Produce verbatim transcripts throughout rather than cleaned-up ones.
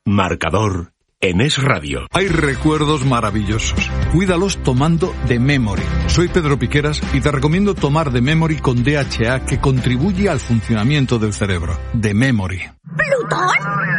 Marcador en Es Radio. Hay recuerdos maravillosos. Cuídalos tomando The Memory. Soy Pedro Piqueras y te recomiendo tomar The Memory con D H A, que contribuye al funcionamiento del cerebro. The Memory. ¿Plutón?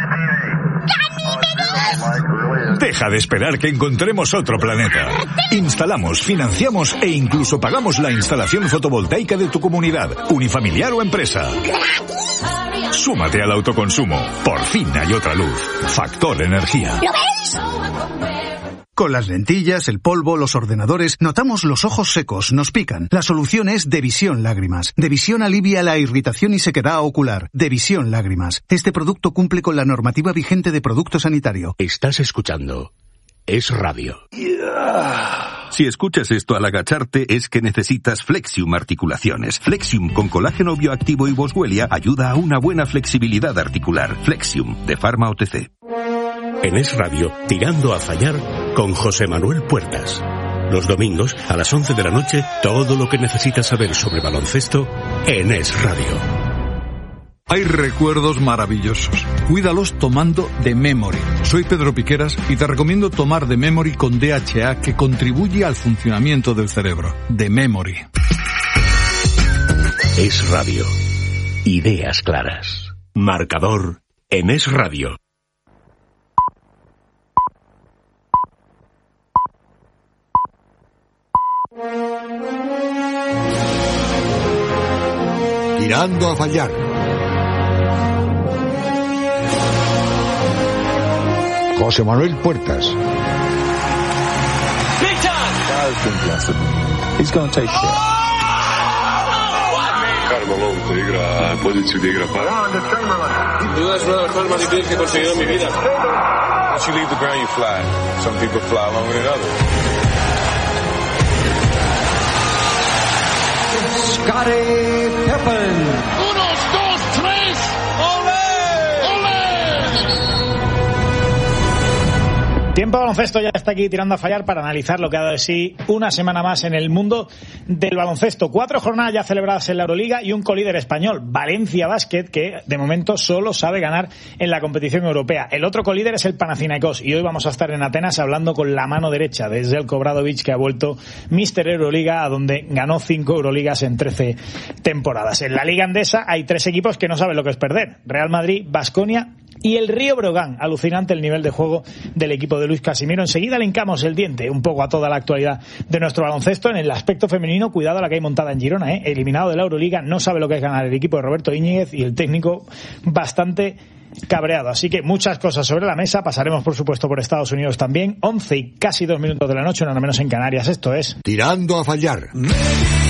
¡Ganímedes! Deja de esperar que encontremos otro planeta. Instalamos, financiamos e incluso pagamos la instalación fotovoltaica de tu comunidad, unifamiliar o empresa. Súmate al autoconsumo. Por fin hay otra luz. Factor Energía. ¿Lo ves? Con las lentillas, el polvo, los ordenadores, notamos los ojos secos, nos pican. La solución es Devisión Lágrimas. Devisión alivia la irritación y sequedad ocular. Devisión Lágrimas. Este producto cumple con la normativa vigente de producto sanitario. Estás escuchando Es Radio. Si escuchas esto al agacharte es que necesitas Flexium Articulaciones. Flexium con colágeno bioactivo y boswellia ayuda a una buena flexibilidad articular. Flexium, de Pharma O T C. En Es Radio, Tirando a Fallar, con José Manuel Puertas. Los domingos, a las once de la noche, todo lo que necesitas saber sobre baloncesto en Es Radio. Hay recuerdos maravillosos. Cuídalos tomando The Memory. Soy Pedro Piqueras y te recomiendo tomar The Memory con D H A, que contribuye al funcionamiento del cerebro. The Memory. Es Radio. Ideas claras. Marcador en Es Radio. Tirando a Fallar. José Manuel Puertas. He's going to take care. Carmelo, te igra, pozițiju de igra para. Duda es una de las cosas más difíciles que he conseguido en mi vida. Once you leave the ground, you fly. Some people fly longer than others. Scottie Pippen. Unos, dos, tres. ¡Olé! ¡Olé! Tiempo de baloncesto ya está aquí tirando a fallar para analizar lo que ha dado de sí una semana más en el mundo del baloncesto. Cuatro jornadas ya celebradas en la Euroliga y un colíder español, Valencia Basket, que de momento solo sabe ganar en la competición europea. El otro colíder es el Panathinaikos y hoy vamos a estar en Atenas hablando con la mano derecha de Željko Obradović, que ha vuelto míster Euroliga, a donde ganó cinco Euroligas en trece temporadas. En la Liga Andesa hay tres equipos que no saben lo que es perder: Real Madrid, Baskonia y el Río Breogán. Alucinante el nivel de juego del equipo de Luis Casimiro. Enseguida le hincamos el diente un poco a toda la actualidad de nuestro baloncesto. En el aspecto femenino, cuidado a la que hay montada en Girona, ¿eh? Eliminado de la Euroliga, no sabe lo que es ganar el equipo de Roberto Íñiguez y el técnico bastante cabreado. Así que muchas cosas sobre la mesa. Pasaremos, por supuesto, por Estados Unidos también. once y casi dos minutos de la noche, nada menos en Canarias. Esto es Tirando a Fallar.